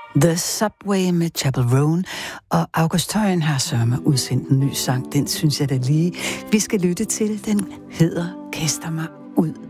The Subway med Chapel Roan, og August Tøyen har sørme udsendt en ny sang. Den synes jeg da lige, vi skal lytte til. Den hedder Kaster mig ud